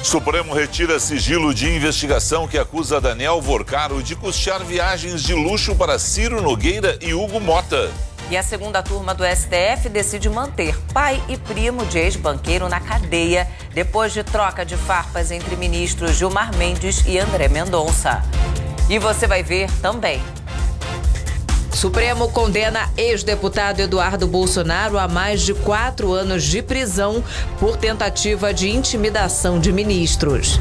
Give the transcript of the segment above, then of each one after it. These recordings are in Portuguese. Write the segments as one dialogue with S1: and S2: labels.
S1: Supremo retira sigilo de investigação que acusa Daniel Vorcaro de custear viagens de luxo para Ciro Nogueira e Hugo Mota.
S2: E a segunda turma do STF decide manter pai e primo de ex-banqueiro na cadeia depois de troca de farpas entre ministros Gilmar Mendes e André Mendonça. E você vai ver também. Supremo condena ex-deputado Eduardo Bolsonaro a mais de 4 anos de prisão por tentativa de intimidação de ministros.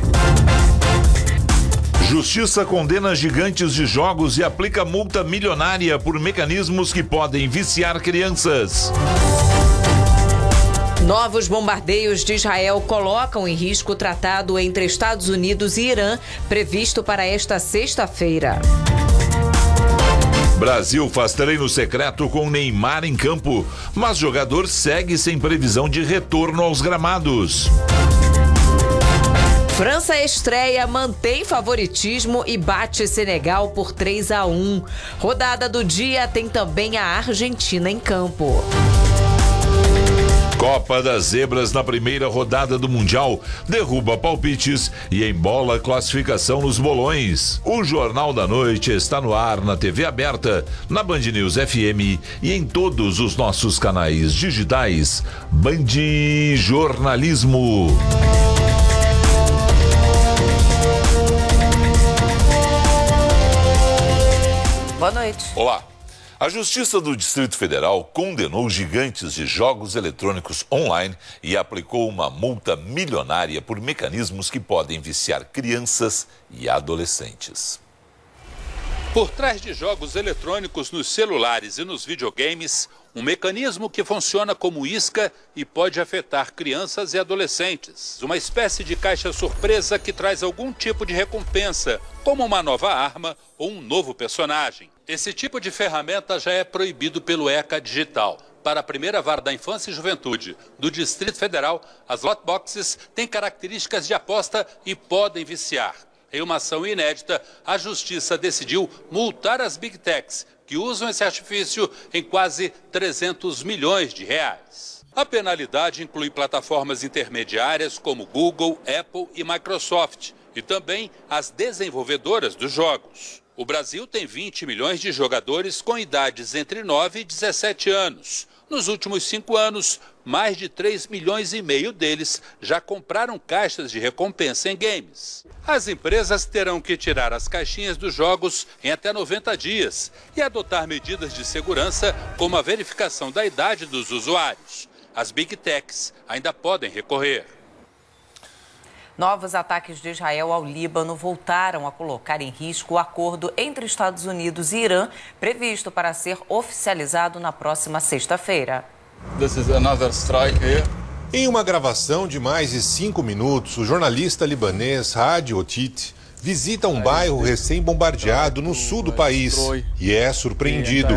S1: Justiça condena gigantes de jogos e aplica multa milionária por mecanismos que podem viciar crianças.
S2: Novos bombardeios de Israel colocam em risco o tratado entre Estados Unidos e Irã, previsto para esta sexta-feira.
S1: Brasil faz treino secreto com Neymar em campo, mas jogador segue sem previsão de retorno aos gramados.
S2: França estreia, mantém favoritismo e bate Senegal por 3-1. Rodada do dia tem também a Argentina em campo.
S1: Copa das Zebras na primeira rodada do Mundial derruba palpites e embola classificação nos bolões. O Jornal da Noite está no ar na TV aberta, na Band News FM e em todos os nossos canais digitais. Band Jornalismo.
S2: Boa noite.
S1: Olá. A Justiça do Distrito Federal condenou gigantes de jogos eletrônicos online e aplicou uma multa milionária por mecanismos que podem viciar crianças e adolescentes.
S3: Por trás de jogos eletrônicos nos celulares e nos videogames, um mecanismo que funciona como isca e pode afetar crianças e adolescentes. Uma espécie de caixa surpresa que traz algum tipo de recompensa, como uma nova arma ou um novo personagem. Esse tipo de ferramenta já é proibido pelo ECA Digital. Para a primeira vara da Infância e Juventude do Distrito Federal, as lootboxes têm características de aposta e podem viciar. Em uma ação inédita, a Justiça decidiu multar as Big Techs, que usam esse artifício, em quase 300 milhões de reais. A penalidade inclui plataformas intermediárias como Google, Apple e Microsoft, e também as desenvolvedoras dos jogos. O Brasil tem 20 milhões de jogadores com idades entre 9 e 17 anos. Nos últimos 5 anos, mais de 3 milhões e meio deles já compraram caixas de recompensa em games. As empresas terão que tirar as caixinhas dos jogos em até 90 dias e adotar medidas de segurança como a verificação da idade dos usuários. As Big Techs ainda podem recorrer.
S2: Novos ataques de Israel ao Líbano voltaram a colocar em risco o acordo entre Estados Unidos e Irã, previsto para ser oficializado na próxima sexta-feira.
S4: Em uma gravação de mais de 5 minutos, o jornalista libanês Hadi Otit visita um bairro recém-bombardeado no sul do país e é surpreendido.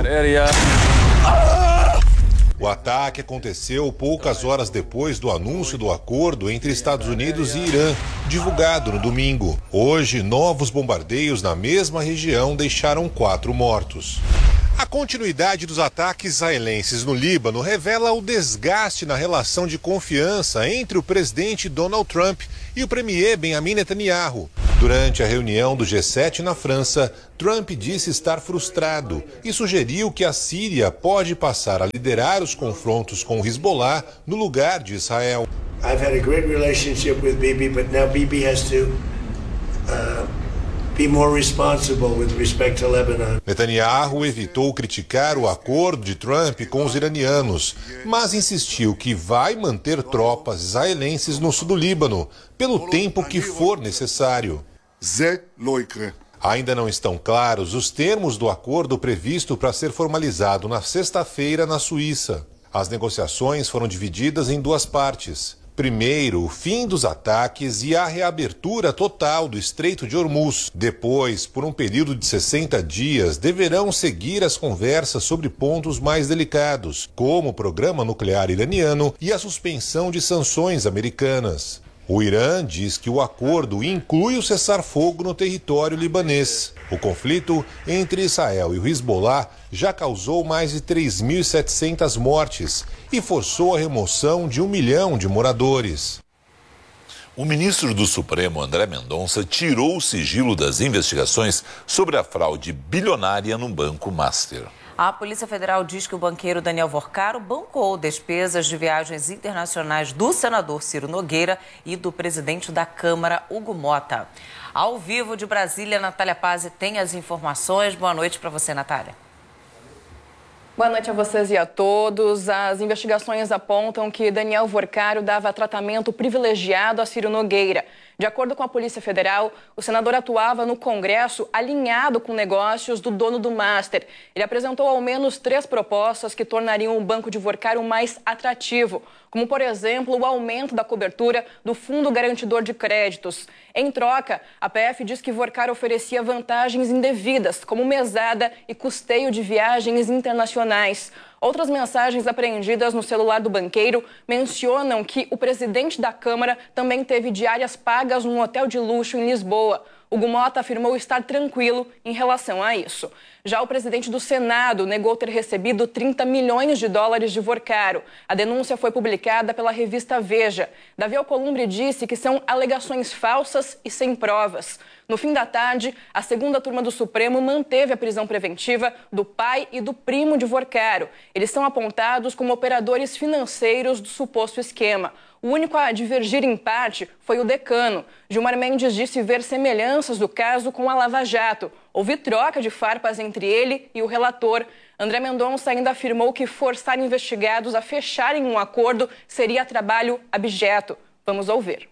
S4: O ataque aconteceu poucas horas depois do anúncio do acordo entre Estados Unidos e Irã, divulgado no domingo. Hoje, novos bombardeios na mesma região deixaram 4 mortos. A continuidade dos ataques israelenses no Líbano revela o desgaste na relação de confiança entre o presidente Donald Trump e o premier Benjamin Netanyahu. Durante a reunião do G7 na França, Trump disse estar frustrado e sugeriu que a Síria pode passar a liderar os confrontos com o Hezbollah no lugar de Israel.
S5: I've had a great relationship with Bibi, but now Bibi has to be more responsible with respect to Lebanon.
S4: Netanyahu evitou criticar o acordo de Trump com os iranianos, mas insistiu que vai manter tropas israelenses no sul do Líbano pelo tempo que for necessário. Ainda não estão claros os termos do acordo previsto para ser formalizado na sexta-feira na Suíça. As negociações foram divididas em 2 partes. Primeiro, o fim dos ataques e a reabertura total do Estreito de Hormuz. Depois, por um período de 60 dias, deverão seguir as conversas sobre pontos mais delicados, como o programa nuclear iraniano e a suspensão de sanções americanas. O Irã diz que o acordo inclui o cessar-fogo no território libanês. O conflito entre Israel e o Hezbollah já causou mais de 3.700 mortes e forçou a remoção de 1 milhão de moradores.
S1: O ministro do Supremo, André Mendonça, tirou o sigilo das investigações sobre a fraude bilionária no Banco Master.
S2: A Polícia Federal diz que o banqueiro Daniel Vorcaro bancou despesas de viagens internacionais do senador Ciro Nogueira e do presidente da Câmara, Hugo Mota. Ao vivo de Brasília, Natália Pazzi tem as informações. Boa noite para você, Natália.
S6: Boa noite a vocês e a todos. As investigações apontam que Daniel Vorcaro dava tratamento privilegiado a Ciro Nogueira. De acordo com a Polícia Federal, o senador atuava no Congresso alinhado com negócios do dono do Master. Ele apresentou ao menos 3 propostas que tornariam o banco de Vorcaro mais atrativo, como, por exemplo, o aumento da cobertura do Fundo Garantidor de Créditos. Em troca, a PF diz que Vorcaro oferecia vantagens indevidas, como mesada e custeio de viagens internacionais. Outras mensagens apreendidas no celular do banqueiro mencionam que o presidente da Câmara também teve diárias pagas num hotel de luxo em Lisboa. Hugo Mota afirmou estar tranquilo em relação a isso. Já o presidente do Senado negou ter recebido 30 milhões de dólares de Vorcaro. A denúncia foi publicada pela revista Veja. Davi Alcolumbre disse que são alegações falsas e sem provas. No fim da tarde, a segunda turma do Supremo manteve a prisão preventiva do pai e do primo de Vorcaro. Eles são apontados como operadores financeiros do suposto esquema. O único a divergir em parte foi o decano. Gilmar Mendes disse ver semelhanças do caso com a Lava Jato. Houve troca de farpas entre ele e o relator. André Mendonça ainda afirmou que forçar investigados a fecharem um acordo seria trabalho abjeto. Vamos ouvir.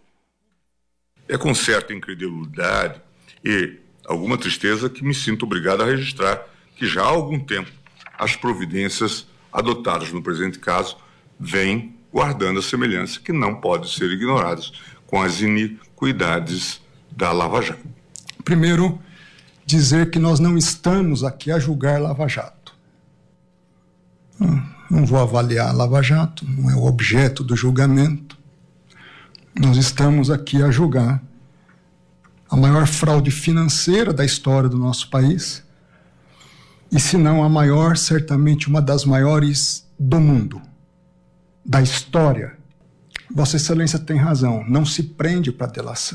S7: É com certa incredulidade e alguma tristeza que me sinto obrigado a registrar que já há algum tempo as providências adotadas no presente caso vêm guardando a semelhança que não pode ser ignoradas com as iniquidades da Lava Jato.
S8: Primeiro, dizer que nós não estamos aqui a julgar Lava Jato. Não vou avaliar a Lava Jato, não é o objeto do julgamento. Nós estamos aqui a julgar a maior fraude financeira da história do nosso país, e se não a maior, certamente uma das maiores do mundo, da história. Vossa Excelência tem razão, não se prende para delação.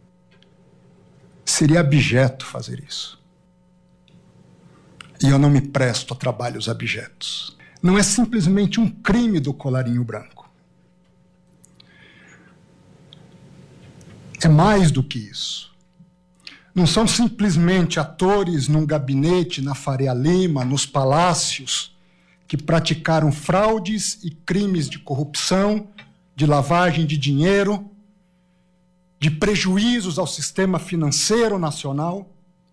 S8: Seria abjeto fazer isso. E eu não me presto a trabalhos abjetos. Não é simplesmente um crime do colarinho branco. É mais do que isso. Não são simplesmente atores num gabinete na Faria Lima, nos palácios, que praticaram fraudes e crimes de corrupção, de lavagem de dinheiro, de prejuízos ao sistema financeiro nacional,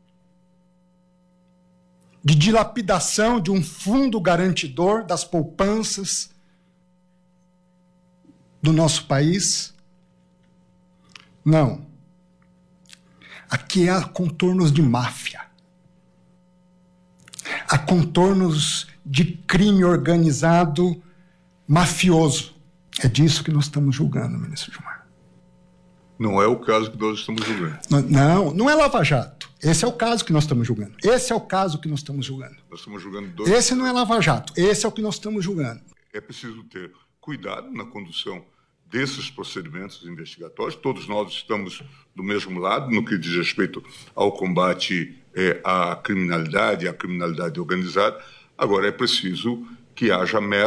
S8: de dilapidação de um fundo garantidor das poupanças do nosso país. Não. Aqui há contornos de máfia. Há contornos de crime organizado mafioso. É disso que nós estamos julgando, ministro Gilmar.
S7: Não é o caso que nós estamos julgando.
S8: Não é Lava Jato. Esse é o caso que nós estamos julgando. Esse é o caso que nós estamos julgando.
S7: Nós estamos julgando dois.
S8: Esse não é Lava Jato. Esse é o que nós estamos julgando.
S7: É preciso ter cuidado na condução desses procedimentos investigatórios. Todos nós estamos do mesmo lado no que diz respeito ao combate à criminalidade organizada. Agora, é preciso que haja